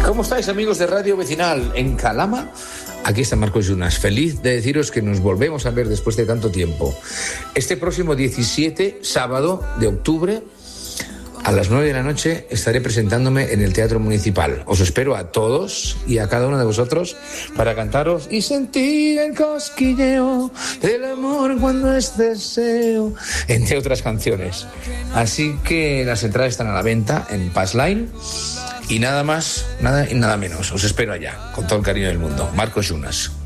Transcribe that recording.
¿Cómo estáis, amigos de Radio Vecinal? En Calama, aquí está Marcos Yunas. Feliz de deciros que nos volvemos a ver después de tanto tiempo. Este próximo 17, sábado de octubre, a las 9 de la noche, estaré presentándome en el Teatro Municipal. Os espero a todos y a cada uno de vosotros para cantaros y sentir el cosquilleo del amor cuando es deseo, entre otras canciones. Así que las entradas están a la venta en Passline. Y nada más, nada y nada menos. Os espero allá, con todo el cariño del mundo. Marcos Yunas.